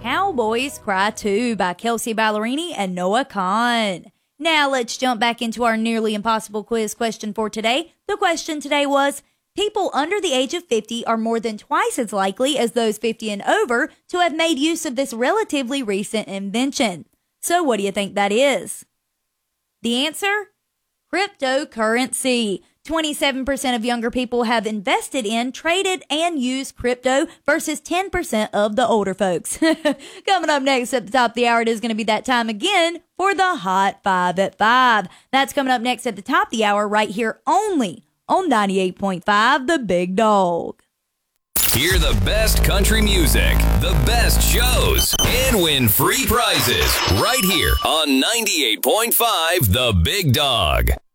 Cowboys Cry Too by Kelsey Ballerini and Noah Kahan. Now let's jump back into our nearly impossible quiz question for today. The question today was, people under the age of 50 are more than twice as likely as those 50 and over to have made use of this relatively recent invention. So what do you think that is? The answer? Cryptocurrency. 27% of younger people have invested in, traded, and used crypto versus 10% of the older folks. Coming up next at the top of the hour, it is going to be that time again for the Hot 5 at 5. That's coming up next at the top of the hour right here only on 98.5 The Big Dog. Hear the best country music, the best shows, and win free prizes right here on 98.5 The Big Dog.